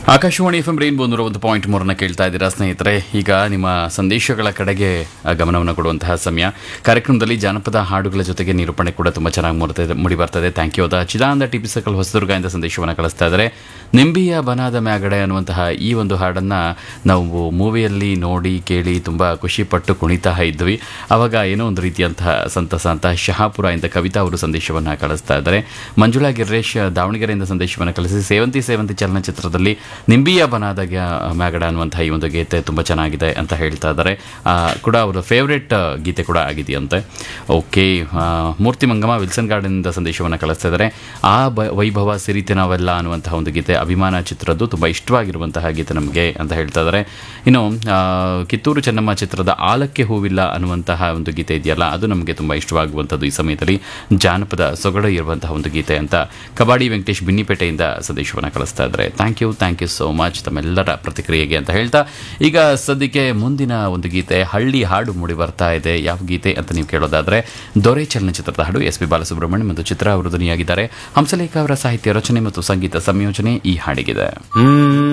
Akashvani FM rainbow 101.3 ಕೇಳ್ತಾ ಇದ್ದೀರಾ ಸ್ನೇಹಿತರೆ. ಈಗ ನಿಮ್ಮ ಸಂದೇಶಗಳ ಕಡೆಗೆ ಗಮನವನ್ನು ಕೊಡುವಂತಹ ಸಮಯ. ಕಾರ್ಯಕ್ರಮದಲ್ಲಿ ಜಾನಪದ ಹಾಡುಗಳ ಜೊತೆಗೆ ನಿರೂಪಣೆ ಕೂಡ ತುಂಬ ಚೆನ್ನಾಗಿ ಮೂಡಿ ಬರ್ತದೆ. Thank you. Chidananda TP circle ಹೊಸದುರ್ಗದಿಂದ ಸಂದೇಶವನ್ನು ಕಳಿಸ್ತಾ ಇದ್ದಾರೆ. ನಿಂಬಿಯ ಬನಾದ ಮ್ಯಾಗಡೆ ಅನ್ನುವಂತಹ ಈ ಒಂದು ಹಾಡನ್ನು ನಾವು ಮೂವಿಯಲ್ಲಿ ನೋಡಿ ಕೇಳಿ ತುಂಬ ಖುಷಿಪಟ್ಟು ಕುಣಿತಾ ಇದ್ವಿ. ಆವಾಗ ಏನೋ ಒಂದು ರೀತಿಯಂತಹ ಸಂತಸ ಅಂತ ಶಹಾಪುರ ಇಂದ ಕವಿತಾ ಅವರು ಸಂದೇಶವನ್ನು ಕಳಿಸ್ತಾ ಇದ್ದಾರೆ. ಮಂಜುಳಾ ಗಿರೀಶ್ ದಾವಣಗೆರೆಯಿಂದ ಸಂದೇಶವನ್ನು ಕಳಿಸಿ ಸೇವಂತಿ ಸೇವಂತಿ ಚಲನಚಿತ್ರದಲ್ಲಿ ನಿಂಬಿಯ ಬನಾದ ಮ್ಯಾಗಡ ಅನ್ನುವಂತಹ ಈ ಒಂದು ಗೀತೆ ತುಂಬ ಚೆನ್ನಾಗಿದೆ ಅಂತ ಹೇಳ್ತಾ ಇದ್ದಾರೆ. ಕೂಡ ಅವರ ಫೇವ್ರೆಟ್ ಗೀತೆ ಕೂಡ ಆಗಿದೆಯಂತೆ. ಓಕೆ. ಮೂರ್ತಿ ಮಂಗಮ್ಮ ವಿಲ್ಸನ್ ಗಾರ್ಡನ್ನಿಂದ ಸಂದೇಶವನ್ನು ಕಳಿಸ್ತಾ ಇದ್ದಾರೆ. ವೈಭವ ಸಿರಿತೆ ನಾವೆಲ್ಲ ಅನ್ನುವಂತಹ ಒಂದು ಗೀತೆ ಅಭಿಮಾನ ಚಿತ್ರದ್ದು ತುಂಬ ಇಷ್ಟವಾಗಿರುವಂತಹ ಗೀತೆ ನಮಗೆ ಅಂತ ಹೇಳ್ತಾ ಇದ್ದಾರೆ. ಇನ್ನು ಕಿತ್ತೂರು ಚೆನ್ನಮ್ಮ ಚಿತ್ರದ ಆಲಕ್ಕೆ ಹೂವಿಲ್ಲ ಅನ್ನುವಂತಹ ಒಂದು ಗೀತೆ ಇದೆಯಲ್ಲ, ಅದು ನಮಗೆ ತುಂಬ ಇಷ್ಟವಾಗುವಂಥದ್ದು. ಈ ಸಮಯದಲ್ಲಿ ಜಾನಪದ ಸೊಗಡು ಇರುವಂತಹ ಒಂದು ಗೀತೆ ಅಂತ ಕಬಾಡಿ ವೆಂಕಟೇಶ್ ಬಿನ್ನಿಪೇಟೆಯಿಂದ ಸಂದೇಶವನ್ನು ಕಳಿಸ್ತಾ ಇದ್ದಾರೆ. ಥ್ಯಾಂಕ್ ಯು ಸೋ ಮಚ್ ತಮ್ಮೆಲ್ಲರ ಪ್ರತಿಕ್ರಿಯೆಗೆ ಅಂತ ಹೇಳ್ತಾ, ಈಗ ಸದ್ಯಕ್ಕೆ ಮುಂದಿನ ಒಂದು ಗೀತೆ ಹಳ್ಳಿ ಹಾಡು ಮೂಡಿ ಬರ್ತಾ ಇದೆ. ಯಾವ ಗೀತೆ ಅಂತ ನೀವು ಕೇಳೋದಾದ್ರೆ ದೊರೆ ಚಲನಚಿತ್ರದ ಹಾಡು. ಎಸ್.ಪಿ. ಬಾಲಸುಬ್ರಹ್ಮಣ್ಯ ಮತ್ತು ಚಿತ್ರ ಅವರು ಧ್ವನಿಯಾಗಿದ್ದಾರೆ. ಹಂಸಲೇಖ ಅವರ ಸಾಹಿತ್ಯ ರಚನೆ ಮತ್ತು ಸಂಗೀತ ಸಂಯೋಜನೆ ಈ ಹಾಡಿಗಿದೆ.